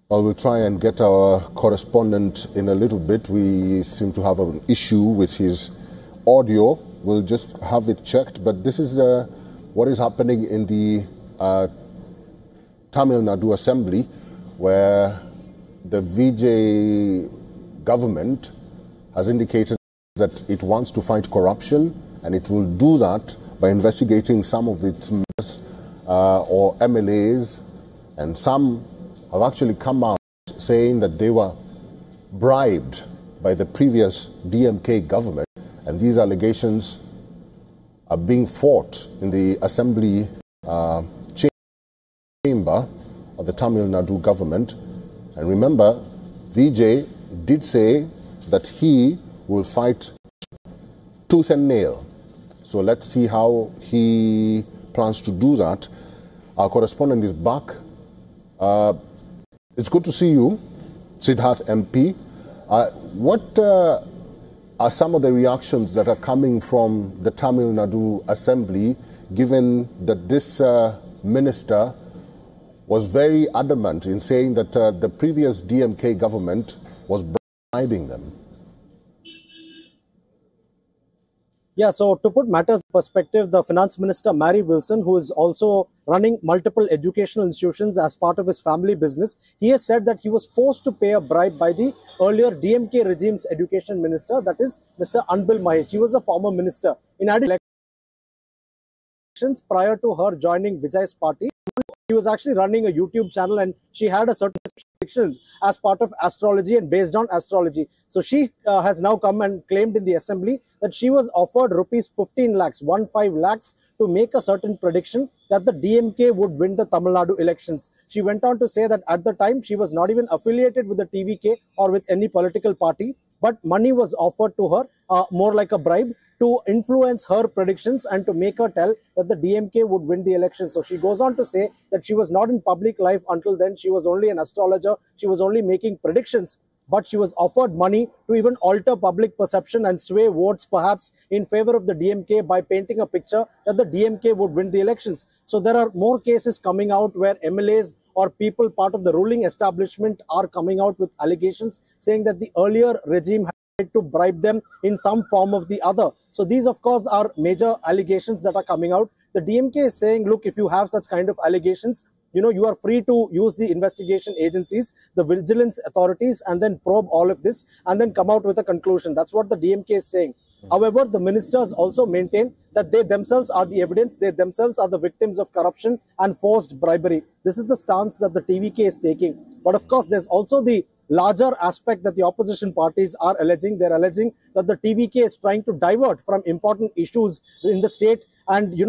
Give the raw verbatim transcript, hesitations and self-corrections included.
Well, we'll try and get our correspondent in a little bit. We seem to have an issue with his audio. We'll just have it checked. But this is uh, what is happening in the uh, Tamil Nadu Assembly, where the V J government has indicated that it wants to fight corruption, and it will do that by investigating some of its members uh, or M L As, and some have actually come out saying that they were bribed by the previous D M K government, and these allegations are being fought in the assembly uh, chamber of the Tamil Nadu government. And remember, V J did say that he will fight tooth and nail. So let's see how he plans to do that. Our correspondent is back. Uh, it's good to see you, Siddharth M P. Uh, what uh, are some of the reactions that are coming from the Tamil Nadu Assembly, given that this uh, minister was very adamant in saying that uh, the previous D M K government was bribing them? Yeah, so to put matters in perspective, the Finance Minister, Mary Wilson, who is also running multiple educational institutions as part of his family business, he has said that he was forced to pay a bribe by the earlier D M K regime's education minister, that is Mister Anbil Mahesh. He was a former minister. In addition, elections prior to her joining Vijay's party, she was actually running a YouTube channel, and she had a certain predictions as part of astrology and based on astrology. So she uh, has now come and claimed in the assembly that she was offered rupees fifteen lakhs, one five lakhs, to make a certain prediction that the D M K would win the Tamil Nadu elections. She went on to say that at the time she was not even affiliated with the T V K or with any political party, but money was offered to her, uh, more like a bribe, to influence her predictions and to make her tell that the D M K would win the election. So she goes on to say that she was not in public life until then. She was only an astrologer. She was only making predictions, but she was offered money to even alter public perception and sway votes perhaps in favor of the D M K by painting a picture that the D M K would win the elections. So there are more cases coming out where M L As or people part of the ruling establishment are coming out with allegations saying that the earlier regime had to bribe them in some form of the other. So these, of course, are major allegations that are coming out. The D M K is saying, look, if you have such kind of allegations, you know, you are free to use the investigation agencies, the vigilance authorities, and then probe all of this and then come out with a conclusion. That's what the D M K is saying. However, the ministers also maintain that they themselves are the evidence, they themselves are the victims of corruption and forced bribery. This is the stance that the T V K is taking. But of course, there's also the larger aspect that the opposition parties are alleging. They're alleging that the T V K is trying to divert from important issues in the state, and you know